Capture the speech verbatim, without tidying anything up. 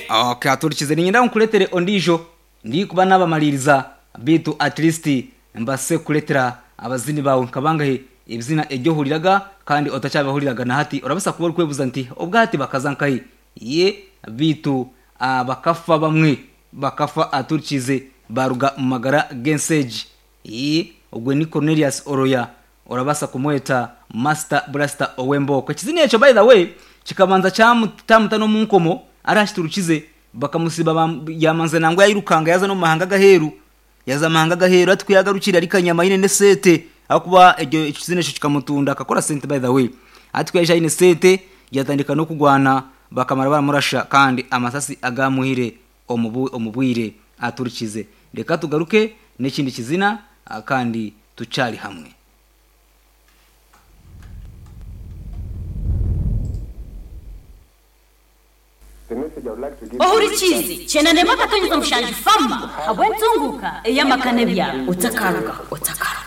okay aturikize ninyenda nkuletere ondijo ndi kuba nabamaliriza bitu at least mbase kuletera abazini bawe nkabangahe ibizina ejyo huliraga kandi otacyabahuriraga na hati urabasa kuba kwebuza nti ubwati bakazankahi ye bitu bakafa bamwe bakafa aturikize baruga mu magara gensage ye ubwo ni Cornelius Oroya urabasa kumweta Master Blaster Owembo ko kizini echo by the way kikabanza cyamutano mu nkomo arashiturukize bakamusiba yamanze nangwa yirukanga yaza no mahanga gaheru yaza mahanga gaheru atwiyagarukira arikanyama ine ne sete akuba ejo kizine cyo kikamutunda akakora sente by the way atwiyaje ine sete yatandika no kugwana bakamara baramurasha kandi amasasi agamuhire omubu omubwire aturikize reka tugaruke n'ikindi kizina kandi tucari hamwe. Ohurichizi chena nema katonyeza mshanji fama habwe nzunguka eya makanebya utakaruka utakaruka